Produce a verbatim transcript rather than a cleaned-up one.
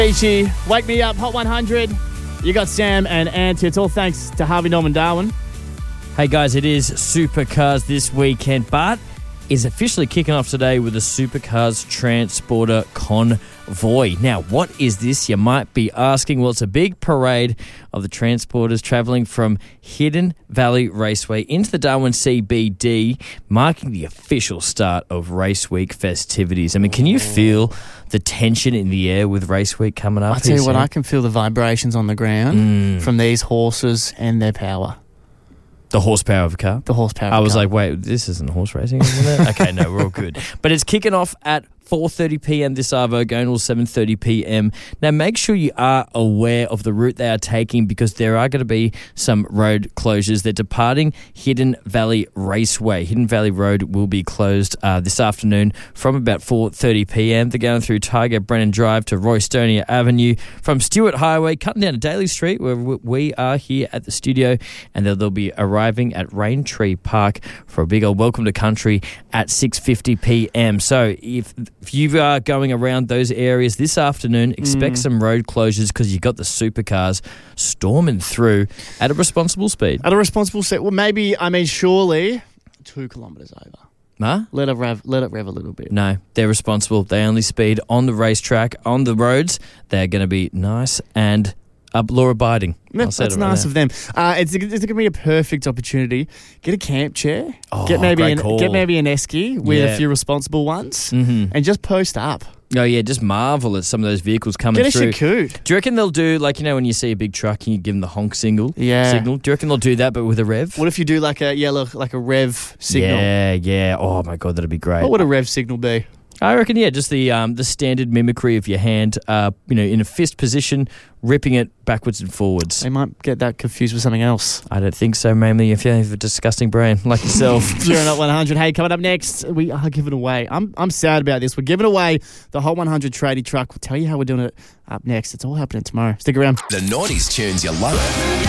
Beachy, Wake Me Up, Hot one hundred. You got Sam and Ant. It's all thanks to Harvey Norman Darwin. Hey guys, it is Supercars this weekend, but is officially kicking off today with the Supercars Transporter Convoy. Now, what is this? You might be asking. Well, it's a big parade of the transporters travelling from Hidden Valley Raceway into the Darwin C B D, marking the official start of Race Week festivities. I mean, can you feel the tension in the air with Race Week coming up? I tell you what, Sam? I can feel the vibrations on the ground Mm. from these horses and their power. The horsepower of a car? The horsepower. I of was a car. like, wait, this isn't horse racing, isn't it? Okay, no, we're all good. But it's kicking off at four thirty p.m. this Arvo, going till seven thirty p.m. Now, make sure you are aware of the route they are taking because there are going to be some road closures. They're departing Hidden Valley Raceway. Hidden Valley Road will be closed uh, this afternoon from about four thirty p.m. They're going through Tiger Brennan Drive to Roystonia Avenue from Stewart Highway, cutting down to Daly Street, where we are here at the studio, and they'll, they'll be arriving at Raintree Park for a big old welcome to country at six fifty p.m. So if If you are going around those areas this afternoon, expect mm. some road closures because you've got the supercars storming through at a responsible speed. At a responsible speed. Well, maybe, I mean, surely two kilometres over. Huh? Let it rev, let it rev a little bit. No, they're responsible. They only speed on the racetrack, on the roads. They're going to be nice and Uh, law abiding. That's nice right of them. Uh, it's it's going to be a perfect opportunity. Get a camp chair. Oh, get maybe great an, call. get maybe an esky with Yeah. a few responsible ones, Mm-hmm. and just post up. Oh yeah, just marvel at some of those vehicles coming Get a through. Shakoot. Do you reckon they'll do like you know when you see a big truck and you give them the honk signal? Yeah. Signal. Do you reckon they'll do that but with a rev? What if you do like a yellow, like a rev signal? Yeah, yeah. Oh my god, that'd be great. What would a rev signal be? I reckon, yeah, just the um, the standard mimicry of your hand, uh, you know, in a fist position, ripping it backwards and forwards. They might get that confused with something else. I don't think so, mainly if you have a disgusting brain like yourself. Zero not one hundred. Hey, coming up next, we are giving away. I'm I'm sad about this. We're giving away the Hot one hundred tradie truck. We'll tell you how we're doing it up next. It's all happening tomorrow. Stick around. The nineties tunes you love.